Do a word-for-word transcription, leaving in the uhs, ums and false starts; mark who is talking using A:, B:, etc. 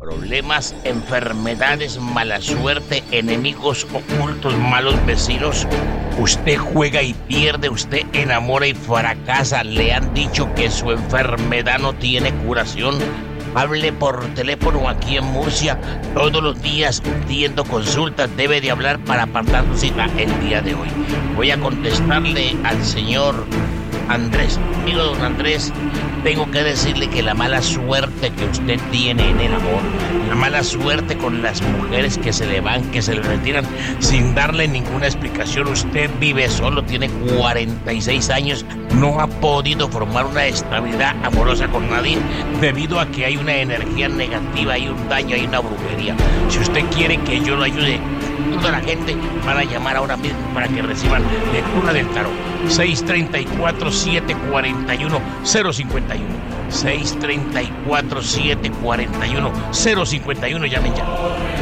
A: Problemas, enfermedades, mala suerte, enemigos ocultos, malos vecinos. Usted juega y pierde, usted enamora y fracasa. Le han dicho que su enfermedad no tiene curación. Hable por teléfono aquí en Murcia todos los días pidiendo consultas. Debe de hablar para apartar su cita el día de hoy. Voy a contestarle al señor Andrés. Amigo don Andrés, tengo que decirle que la mala suerte que usted tiene en el amor, la mala suerte con las mujeres que se le van, que se le retiran sin darle ninguna explicación. Usted vive solo, tiene cuarenta y seis años, no ha podido formar una estabilidad amorosa con nadie debido a que hay una energía negativa, hay un daño, hay una brujería. Si usted quiere que yo lo ayude, toda la gente van a llamar ahora mismo para que reciban lectura del tarot. seis tres cuatro, siete cuatro uno, cero cinco uno. seis tres cuatro, siete cuatro uno, cero cinco uno. Llamen ya.